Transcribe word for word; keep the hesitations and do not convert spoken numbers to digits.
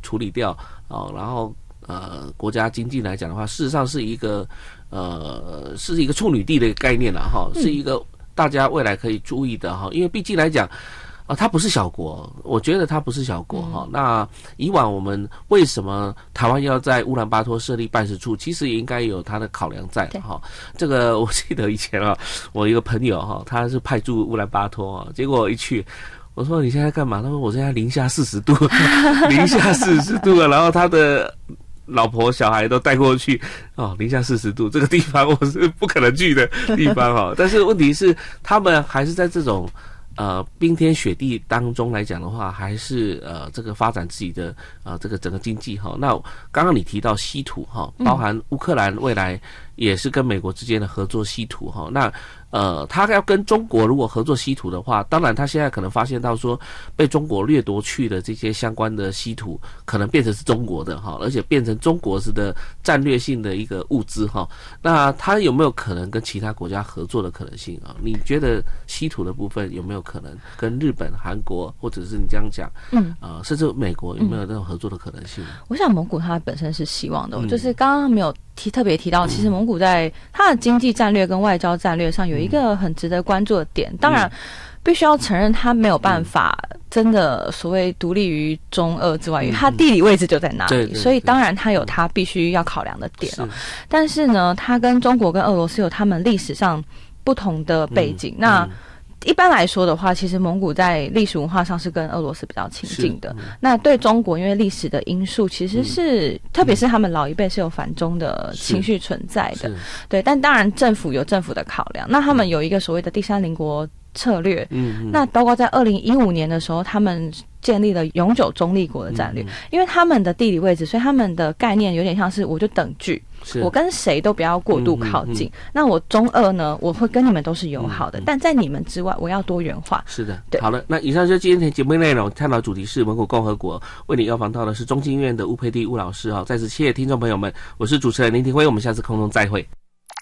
处理掉哦，然后呃国家经济来讲的话，事实上是一个呃是一个处女地的概念啦哈，是一个大家未来可以注意的哈，因为毕竟来讲。啊，它不是小国，我觉得它不是小国哈、嗯。那以往我们为什么台湾要在乌兰巴托设立办事处？其实也应该有它的考量在哈。这个我记得以前啊，我一个朋友哈，他是派驻乌兰巴托啊，结果一去，我说你现在干嘛？他说我现在零下四十度，零下四十度啊，然后他的老婆小孩都带过去哦，零下四十度这个地方我是不可能去的地方哈。但是问题是，他们还是在这种。呃，冰天雪地当中来讲的话，还是呃这个发展自己的呃这个整个经济哈。那刚刚你提到稀土哈，包含乌克兰未来也是跟美国之间的合作稀土哈。那呃，他要跟中国如果合作稀土的话，当然他现在可能发现到说被中国掠夺去的这些相关的稀土，可能变成是中国的哈，而且变成中国是的战略性的一个物资哈。那他有没有可能跟其他国家合作的可能性啊？你觉得稀土的部分有没有可能跟日本、韩国，或者是你这样讲，嗯，呃，甚至美国有没有那种合作的可能性？嗯、 我想蒙古它本身是希望的，嗯、就是刚刚没有提特别提到，其实蒙古在它的经济战略跟外交战略上有一个很值得关注的点，当然。必须要承认，它没有办法真的所谓独立于中俄之外，因为它地理位置就在那里， 对对对， 所以当然它有它必须要考量的点哦。但是呢，它跟中国跟俄罗斯有他们历史上不同的背景，嗯、那。嗯一般来说的话，其实蒙古在历史文化上是跟俄罗斯比较亲近的。嗯、那对中国，因为历史的因素，其实是、嗯、特别是他们老一辈是有反中的情绪存在的。对，但当然政府有政府的考量。那他们有一个所谓的第三邻国策略，嗯，那包括在二零一五年的时候，他们建立了永久中立国的战略，嗯、因为他们的地理位置，所以他们的概念有点像是我就等距。我跟谁都不要过度靠近、嗯嗯嗯、那我中俄呢我会跟你们都是友好的、嗯嗯、但在你们之外我要多元化。是的，对。好了，那以上就是今天节目内容，探讨主题是蒙古共和国，为你邀访到的是中经院的吴培地吴老师。再次谢谢听众朋友们，我是主持人林廷辉，我们下次空中再会。